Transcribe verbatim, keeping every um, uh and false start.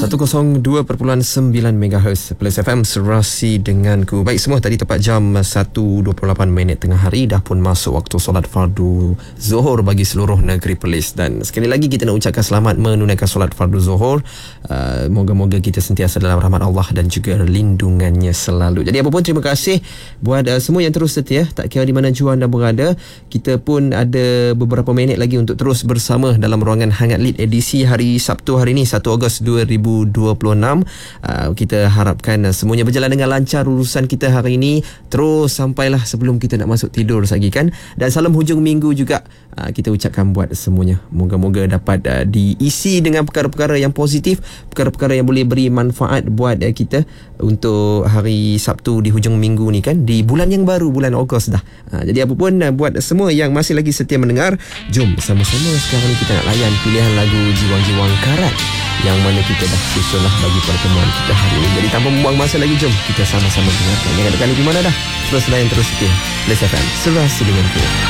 seratus dua perpuluhan sembilan megahertz Plus F M Serasi denganku. Baik semua, tadi tepat jam satu dua puluh lapan minit tengah hari, dah pun masuk waktu solat fardu Zuhur bagi seluruh negeri Perlis. Dan sekali lagi kita nak ucapkan selamat menunaikan solat fardu Zuhur. uh, Moga-moga kita sentiasa dalam rahmat Allah dan juga lindungannya selalu. Jadi apa pun, terima kasih buat uh, semua yang terus setia, tak kira di mana jua anda berada. Kita pun ada beberapa minit lagi untuk terus bersama dalam ruangan Hangat Lead edisi hari Sabtu hari ini, satu Ogos dua ribu dua puluh enam. uh, Kita harapkan uh, semuanya berjalan dengan lancar urusan kita hari ini, terus sampailah sebelum kita nak masuk tidur lagi kan. Dan salam hujung minggu juga uh, kita ucapkan buat semuanya. Moga-moga dapat uh, diisi dengan perkara-perkara yang positif, perkara-perkara yang boleh beri manfaat buat uh, kita untuk hari Sabtu di hujung minggu ni kan, di bulan yang baru, bulan Ogos dah. uh, Jadi apa pun, uh, buat semua yang masih lagi setia mendengar, jom sama-sama sekarang ni kita nak layan pilihan lagu Jiwang-Jiwang Karat yang mana kita dah susun lah bagi pertemuan kita hari ini. Jadi tanpa membuang masa lagi, jom kita sama-sama dengarkan. Jangan dekat di mana dah, terus layan, terus setia Plus F M Serasi denganku.